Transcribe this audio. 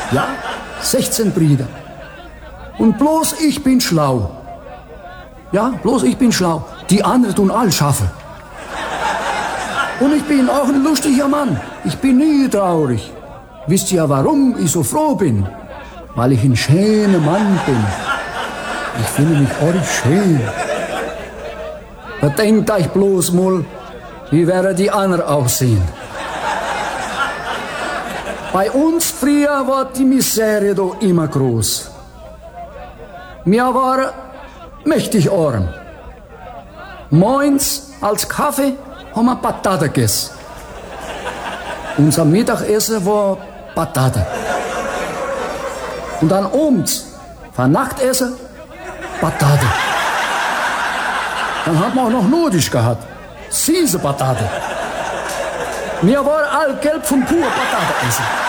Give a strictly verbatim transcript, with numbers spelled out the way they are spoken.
Ja, sechzehn Brüder. Und bloß ich bin schlau. Ja, bloß ich bin schlau. Die anderen tun all schaffen. Und ich bin auch ein lustiger Mann. Ich bin nie traurig. Wisst ihr, warum ich so froh bin? Weil ich ein schöner Mann bin. Ich finde mich ordentlich schön. Bedenkt euch bloß mal, wie werden die anderen aussehen. Bei uns früher war die Misere doch immer groß. Wir waren mächtig arm. Morgens als Kaffee haben wir Patate gegessen. Unser Mittagessen war Patate. Und dann abends, für Nachtessen, Patate. Dann hat man auch noch Nudisch gehabt. Süße Patate. Wir waren all gelb vom pur Patate essen.